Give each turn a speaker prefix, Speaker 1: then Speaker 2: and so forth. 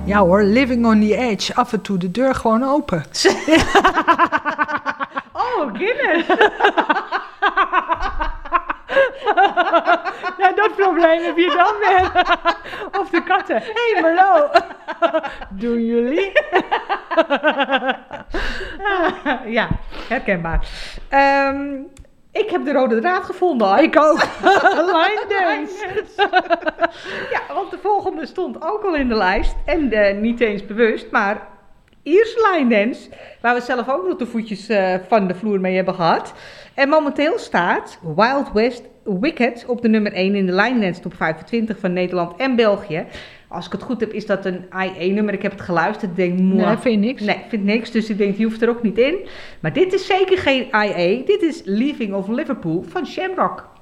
Speaker 1: Ja hoor, living on the edge. Af en toe de deur gewoon open.
Speaker 2: Oh, Guinness.
Speaker 1: Ja, dat probleem heb je dan weer. Of de katten. Hé hey, Merlot. Doen jullie?
Speaker 2: Ja, herkenbaar. Ik heb de rode draad gevonden.
Speaker 1: Ik ook. Line dance.
Speaker 2: Ja, want de volgende stond ook al in de lijst. En niet eens bewust, maar Ierse line dance. Waar we zelf ook nog de voetjes van de vloer mee hebben gehad. En momenteel staat Wild West Wicked op de nummer 1 in de line dance top 25 van Nederland en België. Als ik het goed heb, is dat een IA-nummer. Ik heb het geluisterd. Ik denk,
Speaker 1: nee, vind niks.
Speaker 2: Nee, vind niks. Dus ik denk, die hoeft er ook niet in. Maar dit is zeker geen IA. Dit is Leaving of Liverpool van Shamrock.